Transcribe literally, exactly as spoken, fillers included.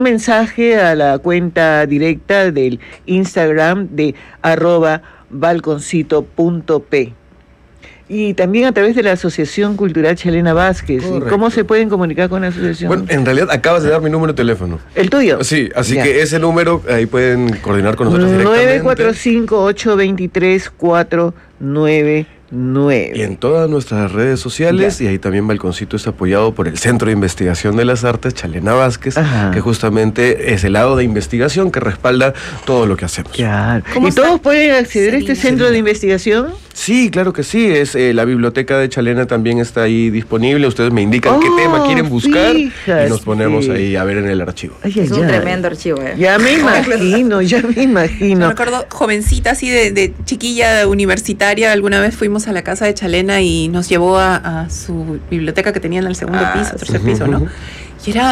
mensaje a la cuenta directa del Instagram de arroba balconcito punto p. Y también a través de la Asociación Cultural Chalena Vázquez. Correcto. ¿Cómo se pueden comunicar con la asociación? Bueno, en realidad acabas de dar mi número de teléfono. ¿El tuyo? Sí, así Ya. que ese número ahí pueden coordinar con nosotros directamente. nueve cuatro cinco, ocho dos tres, cuatro nueve nueve. Y en todas nuestras redes sociales, Ya. y ahí también Balconcito es apoyado por el Centro de Investigación de las Artes, Chalena Vázquez, Ajá. que justamente es el lado de investigación que respalda todo lo que hacemos. Claro. ¿Cómo ¿Y está? todos pueden acceder a este Selina. centro de investigación? Sí, claro que sí, es eh, la biblioteca de Chalena también está ahí disponible, ustedes me indican qué Oh, tema quieren buscar fíjate. y nos ponemos ahí a ver en el archivo. Ay, Es ay, un ay. tremendo archivo, ¿eh? Ya me imagino, ya me Yo imagino. recuerdo jovencita, así de, de chiquilla universitaria, alguna vez fuimos a la casa de Chalena y nos llevó a, a su biblioteca que tenía en el segundo Ah, piso, tercer sí. piso, ¿no? Y era